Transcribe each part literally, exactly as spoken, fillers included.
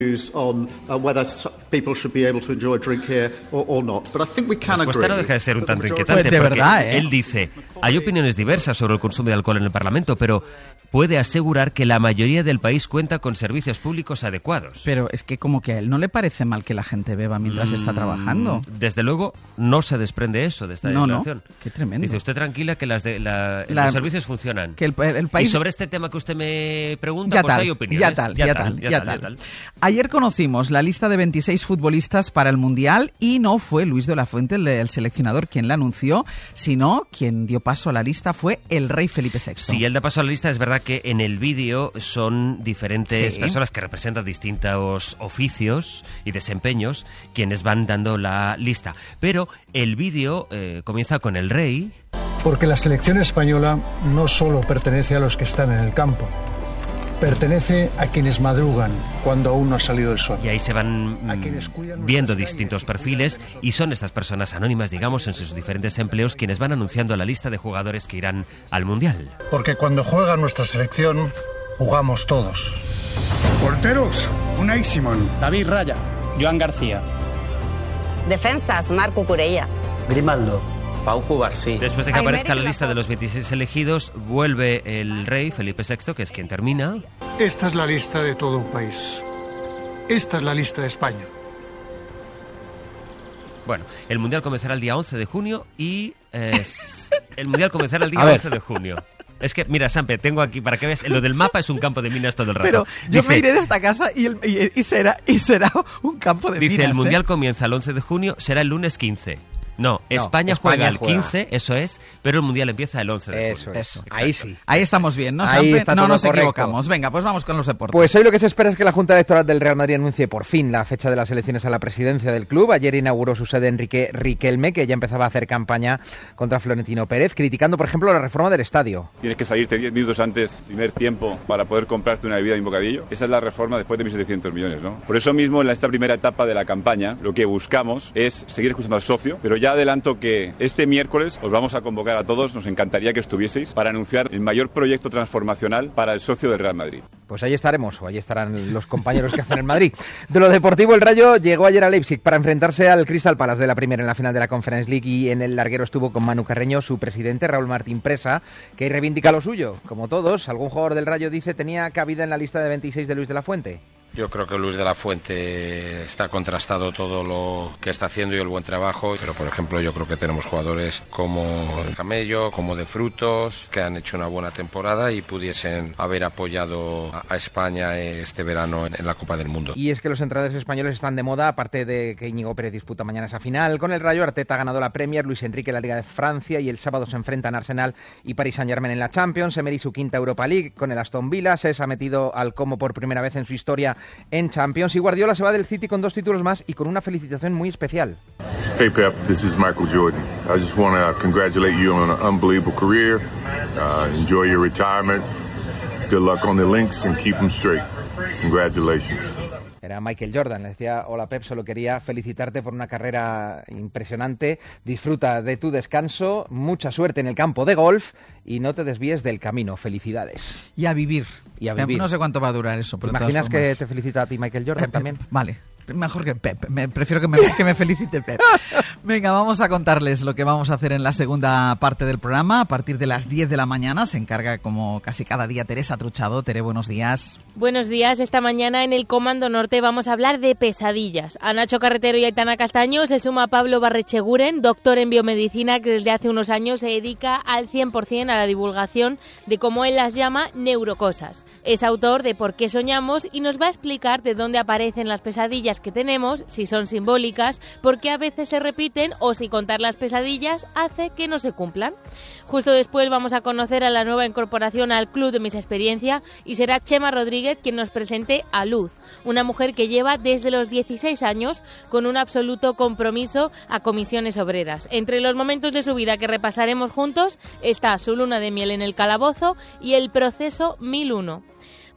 on uh, whether people should be able to enjoy a drink here or, or not. But I think we can La respuesta agree. no deja de ser un tanto inquietante, Pues de porque verdad, ¿eh? él dice, hay opiniones diversas sobre el consumo de alcohol en el Parlamento, pero puede asegurar que la mayoría del país cuenta con servicios públicos adecuados. Pero es que como que a él no le parece mal que la gente beba mientras Mm, está trabajando. Desde luego, no se desprende eso de esta No, no. declaración. Qué tremendo. Dice, usted tranquila que las de, la, La- los servicios funcionan. Que el, el país... Y sobre este tema que usted me pregunta, Ya pues tal, hay opiniones. ya tal, ya tal, ya tal. tal. Ayer conocimos la lista de veintiséis futbolistas para el Mundial y no fue Luis de la Fuente, el, el seleccionador, quien la anunció, sino quien dio paso a la lista fue el rey Felipe sexto. Si él da paso a la lista, es verdad que en el vídeo son diferentes Sí. personas que representan distintos oficios y desempeños quienes van dando la lista. Pero el vídeo eh, comienza con el rey. Porque la selección española no solo pertenece a los que están en el campo, pertenece a quienes madrugan cuando aún no ha salido el sol. Y ahí se van A mm, quienes cuidan viendo nuestras distintos calles y perfiles cuidan de y son estas personas anónimas, digamos, en sus diferentes empleos quienes van anunciando la lista de jugadores que irán al Mundial. Porque cuando juega nuestra selección, jugamos todos. Porteros, Unai Simón. David Raya. Joan García. Defensas, Marco Curella. Grimaldo. Pau Cubarsí. Después de que Aymeric aparezca la lista de Laporte. los veintiséis elegidos, vuelve el rey Felipe sexto, que es quien termina. Esta es la lista de todo un país. Esta es la lista de España. Bueno, el Mundial comenzará el día once de junio y eh, el Mundial comenzará el día A ver. once de junio. Es que, mira, Sampe, tengo aquí, para que veas, lo del mapa es un campo de minas todo el rato. Pero yo Dice- me iré de esta casa y, el- y- y será, y será un campo de Dice, minas, el Mundial ¿eh? comienza el once de junio, será el lunes quince. No, España, España juega el juega. quince, eso es, pero el Mundial empieza el once de Eso junio. es. Eso. Ahí sí. Ahí estamos bien, ¿no, Ahí Sampe? está No todo nos correcto. equivocamos. Venga, pues vamos con los deportes. Pues hoy lo que se espera es que la Junta Electoral del Real Madrid anuncie por fin la fecha de las elecciones a la presidencia del club. Ayer inauguró su sede Enrique Riquelme, que ya empezaba a hacer campaña contra Florentino Pérez, criticando, por ejemplo, la reforma del estadio. Tienes que salirte diez minutos antes, primer tiempo, para poder comprarte una bebida y un bocadillo. Esa es la reforma después de mil setecientos millones, ¿no? Por eso mismo, en esta primera etapa de la campaña, lo que buscamos es seguir escuchando al socio, pero ya adelanto que este miércoles os vamos a convocar a todos, nos encantaría que estuvieseis, para anunciar el mayor proyecto transformacional para el socio del Real Madrid. Pues ahí estaremos, o ahí estarán los compañeros que hacen el Madrid. De lo deportivo, el Rayo llegó ayer a Leipzig para enfrentarse al Crystal Palace de la Primera en la final de la Conference League y en el larguero estuvo con Manu Carreño, su presidente, Raúl Martín Presa, que reivindica lo suyo. Como todos, algún jugador del Rayo dice tenía cabida en la lista de veintiséis de Luis de la Fuente. Yo creo que Luis de la Fuente está contrastado todo lo que está haciendo y el buen trabajo, pero por ejemplo yo creo que tenemos jugadores como el Camello, como de Frutos, que han hecho una buena temporada y pudiesen haber apoyado a a España este verano en, en la Copa del Mundo. Y es que los entrenadores españoles están de moda, aparte de que Íñigo Pérez disputa mañana esa final. Con el Rayo, Arteta ha ganado la Premier, Luis Enrique la Liga de Francia y el sábado se enfrentan Arsenal y Paris Saint-Germain en la Champions. Emery su quinta Europa League con el Aston Villa. Se ha metido al Como por primera vez en su historia en Champions y Guardiola se va del City con dos títulos más y con una felicitación muy especial. Hey Pep, this is Michael Jordan. I just want to congratulate you on an unbelievable career. Uh, enjoy your retirement. Good luck on the links and keep them straight. Congratulations. Era Michael Jordan, le decía, hola Pep, solo quería felicitarte por una carrera impresionante, disfruta de tu descanso, mucha suerte en el campo de golf y no te desvíes del camino, felicidades. Y a vivir. Y a vivir. No sé cuánto va a durar eso. ¿Te Pero de imaginas todas que formas- te felicita a ti Michael Jordan Eh, también? eh, Vale. Mejor que Pep. Me, prefiero que me, que me felicite Pep. Venga, vamos a contarles lo que vamos a hacer en la segunda parte del programa. A partir de las diez de la mañana se encarga, como casi cada día, Teresa Truchado. Tere, buenos días. Buenos días. Esta mañana en el Comando Norte vamos a hablar de pesadillas. A Nacho Carretero y Aitana Castaño se suma Pablo Barrecheguren, doctor en biomedicina que desde hace unos años se dedica al cien por ciento a la divulgación de, como él las llama, neurocosas. Es autor de Por qué soñamos y nos va a explicar de dónde aparecen las pesadillas que tenemos, si son simbólicas, por qué a veces se repiten o si contar las pesadillas hace que no se cumplan. Justo después vamos a conocer a la nueva incorporación al Club de Mis Experiencia y será Chema Rodríguez quien nos presente a Luz, una mujer que lleva desde los dieciséis años con un absoluto compromiso a comisiones obreras. Entre los momentos de su vida que repasaremos juntos está su luna de miel en el calabozo y el proceso mil uno.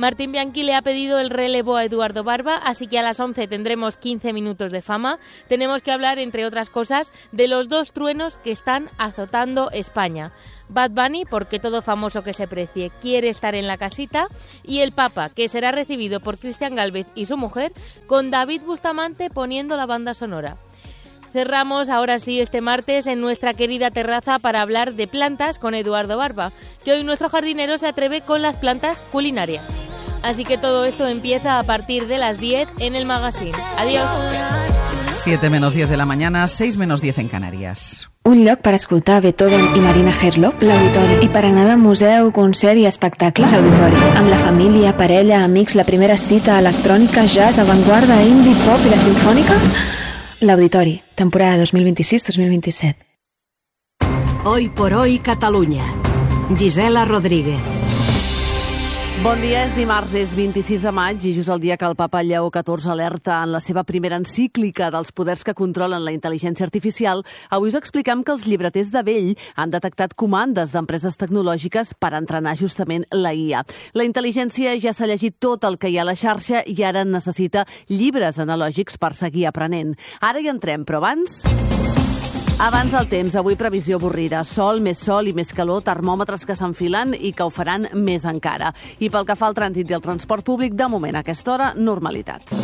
Martín Bianchi le ha pedido el relevo a Eduardo Barba, así que a las once tendremos quince minutos de fama. Tenemos que hablar, entre otras cosas, de los dos truenos que están azotando España. Bad Bunny, porque todo famoso que se precie quiere estar en la casita, y el Papa, que será recibido por Cristian Gálvez y su mujer, con David Bustamante poniendo la banda sonora. Cerramos ahora sí este martes en nuestra querida terraza para hablar de plantas con Eduardo Barba, que hoy nuestro jardinero se atreve con las plantas culinarias. Así que todo esto empieza a partir de las diez en el Magazine. Adiós. siete menos diez de la mañana, seis menos diez en Canàries. Un lloc per escoltar Beethoven i Marina Herlop, l'Auditori. I per anar de museu, concert i espectacle, l'Auditori. Amb la família, parella, amics, la primera cita, electrònica, jazz, avantguarda, indie, pop i la sinfònica... L'Auditori, temporada dos mil vint-i-sis dos mil vint-i-set. Hoy por hoy Catalunya. Gisela Rodríguez. Bon dia, és dimarts, és vint-i-sis de maig i just el dia que el papa Lleó catorze alerta en la seva primera encíclica dels poders que controlen la intel·ligència artificial. Avui us expliquem que els llibreters de vell han detectat comandes d'empreses tecnològiques per entrenar justament la I A. La intel·ligència ja s'ha llegit tot el que hi ha a la xarxa i ara necessita llibres analògics per seguir aprenent. Ara hi entrem, però abans... Abans del temps, avui previsió avorrida. Sol, més sol i més calor, termòmetres que s'enfilen i que ho faran més encara. I pel que fa al trànsit i al transport públic, de moment a aquesta hora, normalitat.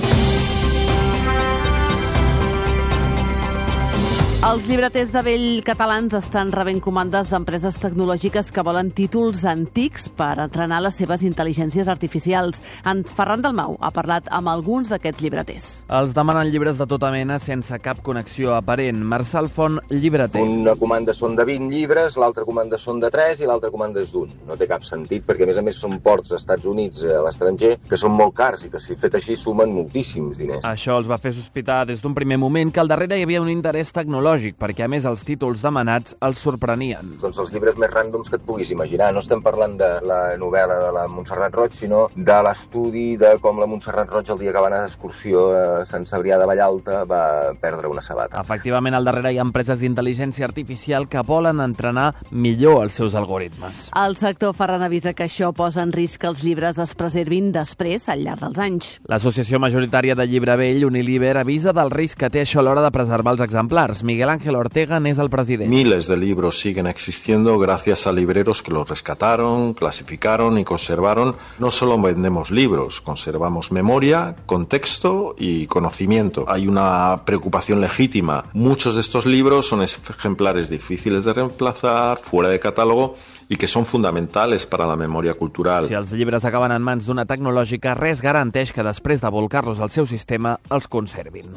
Els llibreters de vell catalans estan rebent comandes d'empreses tecnològiques que volen títols antics per entrenar les seves intel·ligències artificials. En Ferran Dalmau ha parlat amb alguns d'aquests llibreters. Els demanen llibres de tota mena sense cap connexió aparent. Marçal Font, llibreter. Una comanda són de vint llibres, l'altra comanda són de tres i l'altra comanda és d'un. No té cap sentit perquè, a més a més, són ports als Estats Units, a l'estranger, que són molt cars i que, si fet així, sumen moltíssims diners. Això els va fer sospitar des d'un primer moment que al darrere hi havia un interès tecnològic, perquè a més els títols demanats els sorprenien. Doncs els llibres més ràndoms que et puguis imaginar. No estem parlant de la novel·la de la Montserrat Roig, sinó de l'estudi de com la Montserrat Roig, el dia que va anar d'excursió a Sant Cebrià de Vallalta, va perdre una sabata. Efectivament, al darrere hi ha empreses d'intel·ligència artificial que volen entrenar millor els seus algoritmes. El sector Ferran avisa que això posa en risc que els llibres es preservin després, al llarg dels anys. L'associació majoritària de llibre vell, Uniliber, avisa del risc que té això a l'hora de preservar els exemplars. Miguel Ángel Ortega es el presidente. Miles de libros siguen existiendo gracias a libreros que los rescataron, clasificaron y conservaron. No solo vendemos libros, conservamos memoria, contexto y conocimiento. Hay una preocupación legítima. Muchos de estos libros son ejemplares difíciles de reemplazar, fuera de catálogo, i que són fundamentals per a la memòria cultural. Si els llibres acaben en mans d'una tecnològica, res garanteix que després de volcar-los al seu sistema els conservin.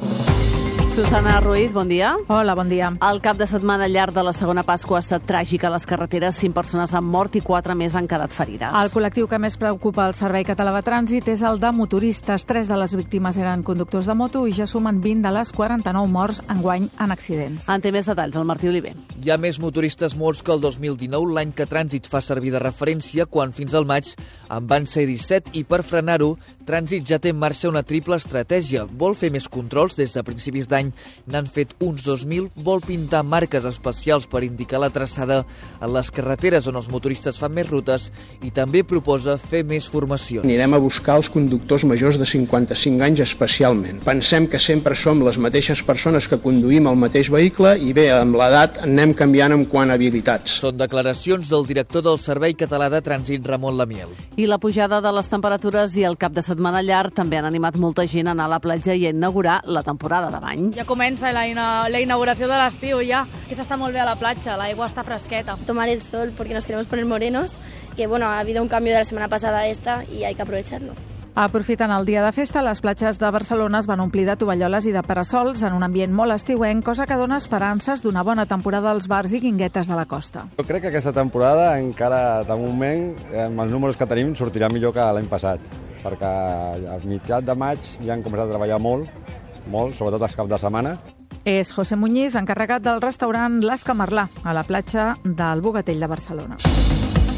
Susana Ruiz, bon dia. Hola, bon dia. El cap de setmana llarg de la segona Pasqua ha estat tràgic a les carreteres. Cinc persones han mort i quatre més han quedat ferides. El col·lectiu que més preocupa el Servei Català de Trànsit és el de motoristes. Tres de les víctimes eren conductors de moto i ja sumen vint de les quaranta-nou morts enguany en accidents. En té més detalls el Martí Oliver. Hi ha més motoristes morts que el dos mil dinou, l'any que Trànsit fa servir de referència, quan fins al maig en van ser disset, i per frenar-ho, Trànsit ja té en marxa una triple estratègia. Vol fer més controls des de principis d'any. N'han fet uns dos mil, vol pintar marques especials per indicar la traçada en les carreteres on els motoristes fan més rutes i també proposa fer més formacions. Anirem a buscar els conductors majors de cinquanta-cinc anys especialment. Pensem que sempre som les mateixes persones que conduïm el mateix vehicle i bé, amb l'edat anem canviant en quant a habilitats. Són declaracions del director del Servei Català de Trànsit, Ramon Lamiel. I la pujada de les temperatures i el cap de setmana llarg també han animat molta gent a anar a la platja i a inaugurar la temporada de bany. Ja comença la, ina la inauguració de l'estiu ja, que s'està molt bé a la platja, l'aigua està fresqueta. Tomar el sol porque nos queremos poner morenos, que bueno, ha habido un cambio de la semana pasada a esta y hay que aprovecharlo. Aprofitant el dia de festa, les platges de Barcelona es van omplir de tovalloles i de parasols en un ambient molt estiuenc, cosa que dona esperances d'una bona temporada als bars i guinguetes de la costa. Jo crec que aquesta temporada encara, de moment, amb els números que tenim, sortirà millor que l'any passat, perquè a mitjan de maig ja han començat a treballar molt, molt, sobretot els caps de setmana. És José Muñiz, encarregat del restaurant L'Escamarlà, a la platja del Bogatell de Barcelona.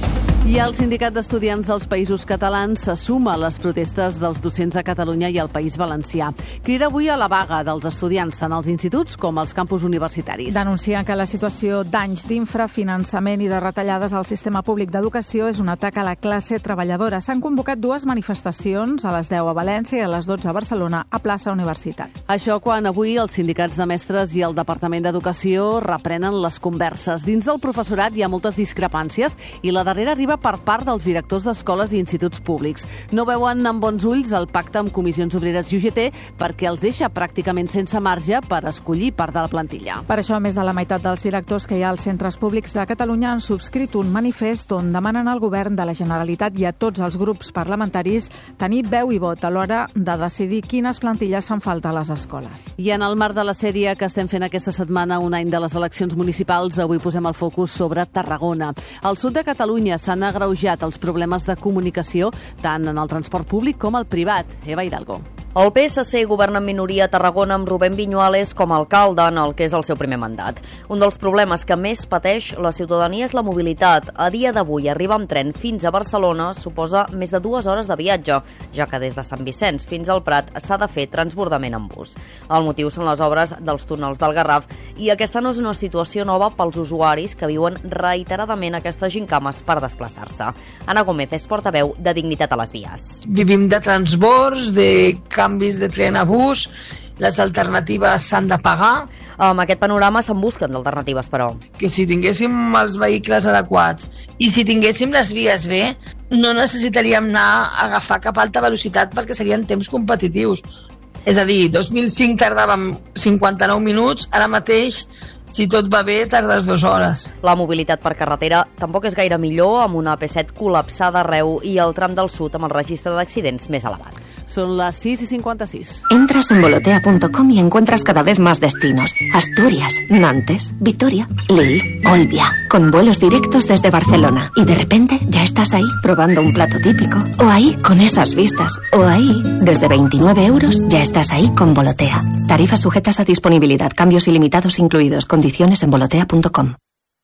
I el Sindicat d'Estudiants dels Països Catalans se suma a les protestes dels docents a Catalunya i al País Valencià. Crida avui a la vaga dels estudiants, tant als instituts com als campus universitaris. Denuncien que la situació d'anys d'infrafinançament i de retallades al sistema públic d'educació és un atac a la classe treballadora. S'han convocat dues manifestacions, a les deu a València i a les dotze a Barcelona, a plaça Universitat. Això quan avui els sindicats de mestres i el Departament d'Educació reprenen les converses. Dins del professorat hi ha moltes discrepàncies i la darrera arriba per part dels directors d'escoles i instituts públics. No veuen amb bons ulls el pacte amb Comissions Obreres i U G T perquè els deixa pràcticament sense marge per escollir part de la plantilla. Per això, més de la meitat dels directors que hi ha als centres públics de Catalunya han subscrit un manifest on demanen al govern de la Generalitat i a tots els grups parlamentaris tenir veu i vot a l'hora de decidir quines plantilles fan falta a les escoles. I en el marc de la sèrie que estem fent aquesta setmana, un any de les eleccions municipals, avui posem el focus sobre Tarragona. Al sud de Catalunya s'han agreujat els problemes de comunicació tant en el transport públic com al privat. Eva Hidalgo. El P S C governa en minoria a Tarragona amb Rubén Viñuales com a alcalde en el que és el seu primer mandat. Un dels problemes que més pateix la ciutadania és la mobilitat. A dia d'avui, arribar amb tren fins a Barcelona suposa més de dues hores de viatge, ja que des de Sant Vicenç fins al Prat s'ha de fer transbordament en bus. El motiu són les obres dels túnels del Garraf i aquesta no és una situació nova pels usuaris que viuen reiteradament aquestes gincames per desplaçar-se. Ana Gómez és portaveu de Dignitat a les Vies. Vivim de transbords, de canvis de tren a bus, les alternatives s'han de pagar. Amb aquest panorama se'n busquen d'alternatives, però. Que si tinguéssim els vehicles adequats i si tinguéssim les vies bé, no necessitaríem anar a agafar cap alta velocitat perquè serien temps competitius. És a dir, dos mil cinc tardàvem cinquanta-nou minuts, ara mateix, si tot va bé, tardes dues hores. La mobilitat per carretera tampoc és gaire millor, amb una A P set col·lapsada arreu i el tram del sud amb el registre d'accidents més elevat. Son las seis y cincuenta y seis. Entras en volotea punto com y encuentras cada vez más destinos. Asturias, Nantes, Vitoria, Lille, Olbia, con vuelos directos desde Barcelona. Y de repente ya estás ahí probando un plato típico. O ahí con esas vistas. O ahí, desde veintinueve euros, ya estás ahí con Volotea. Tarifas sujetas a disponibilidad. Cambios ilimitados incluidos. Condiciones en volotea punto com.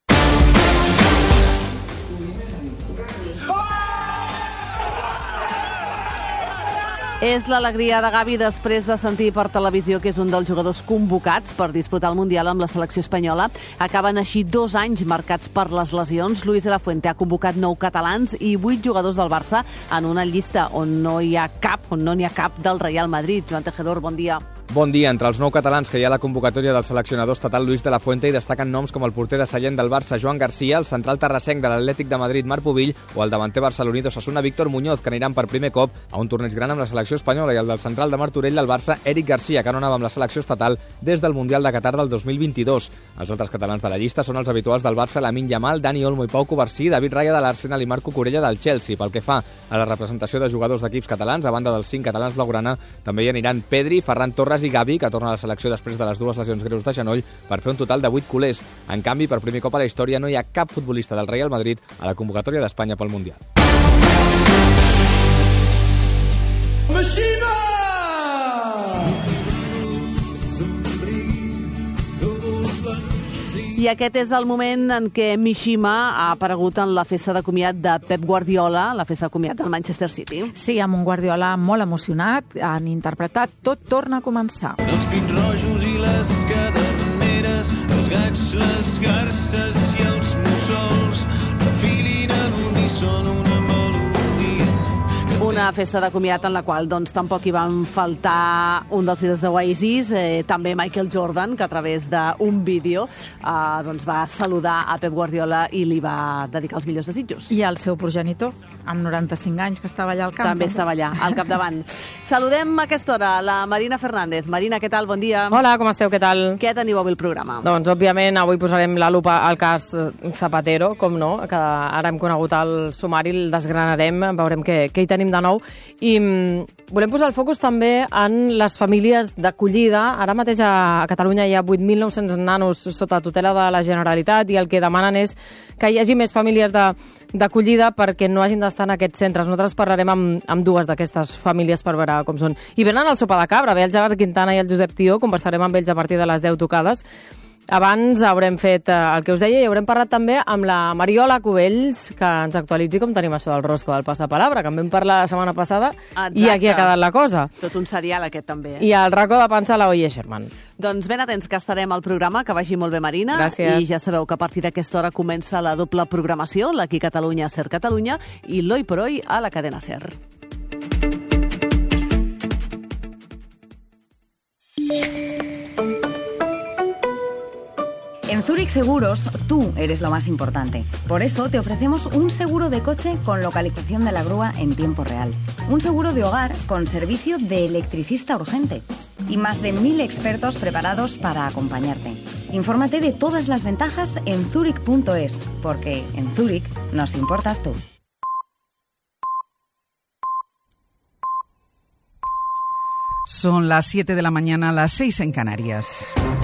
És l'alegria de Gavi després de sentir per televisió que és un dels jugadors convocats per disputar el Mundial amb la selecció espanyola. Acaben així dos anys marcats per les lesions. Luis de la Fuente ha convocat nou catalans i vuit jugadors del Barça en una llista on no hi ha cap, on no n'hi ha cap del Real Madrid. Joan Tejedor, bon dia. Bon dia. Entre els nou catalans que hi ha a la convocatòria del seleccionador estatal Luis de la Fuente hi destaquen noms com el porter de Sallent del Barça, Joan Garcia, el central terrassenc de l'Atlètic de Madrid, Marc Pubill, o el davanter barceloní d'Osasuna, Víctor Muñoz, que aniran per primer cop a un torneig gran amb la selecció espanyola, i el del central de Martorell del Barça, Eric Garcia, que no anava amb la selecció estatal des del Mundial de Qatar del dos mil vint-i-dos. Els altres catalans de la llista són els habituals del Barça, Lamine Yamal, Dani Olmo i Pau Covarsí, David Raya de l'Arsenal i Marco Corella del Chelsea. Pel que fa a la representació de jugadors d'equips catalans, a banda dels cinc catalans blaugrana, també hi aniran Pedri, Ferran Torres i Gavi, que torna a la selecció després de les dues lesions greus de genoll, per fer un total de vuit culers. En canvi, per primer cop a la història no hi ha cap futbolista del Real Madrid a la convocatòria d'Espanya pel Mundial. I aquest és el moment en què Mishima ha aparegut en la festa de comiat de Pep Guardiola, la festa de comiat del Manchester City. Sí, amb un Guardiola molt emocionat, han interpretat Tot torna a començar. Els pins rojos i les caderneres, els gats, les garces i els mussols, refilin en uníson una melodia. Una festa de comiat en la qual doncs, tampoc hi van faltar un dels líders d'Oasis, eh, també Michael Jordan, que a través d'un vídeo eh, doncs, va saludar a Pep Guardiola i li va dedicar els millors desitjos. I el seu progenitor, amb noranta-cinc anys, que estava allà al camp. També estava allà, al capdavant. Saludem a aquesta hora la Marina Fernández. Marina, què tal? Bon dia. Hola, com esteu? Què tal? Què teniu avui el programa? Doncs, òbviament, avui posarem la lupa al cas Zapatero, com no, que ara hem conegut el sumari, el desgranarem, veurem què, què hi tenim de nou. I mm, volem posar el focus també en les famílies d'acollida. Ara mateix a Catalunya hi ha vuit mil nou-cents nanos sota tutela de la Generalitat i el que demanen és que hi hagi més famílies d'acollida perquè no hagin d'estar en aquests centres. Nosaltres parlarem amb, amb dues d'aquestes famílies per veure com són. I venen al Sopa de Cabra, ve el Gerard Quintana i el Josep Tió, conversarem amb ells a partir de les deu tocades. Abans haurem fet eh, el que us deia i haurem parlat també amb la Mariola Cubells, que ens actualitzi com tenim això del rosco del passapalabra, que en vam parlar la setmana passada. Exacte. I aquí ha quedat la cosa. Tot un serial aquest també. Eh? I el racó de pansa a la Oye Sherman. Doncs ben atents que estarem al programa, que vagi molt bé, Marina. Gràcies. I ja sabeu que a partir d'aquesta hora comença la doble programació, l'Aquí Catalunya, Ser Catalunya, i l'Hoy por Hoy a la cadena Ser. En Zurich Seguros, tú eres lo más importante. Por eso te ofrecemos un seguro de coche con localización de la grúa en tiempo real. Un seguro de hogar con servicio de electricista urgente. Y más de mil expertos preparados para acompañarte. Infórmate de todas las ventajas en zurich punto es, porque en Zurich nos importas tú. Son las siete de la mañana, las seis en Canarias.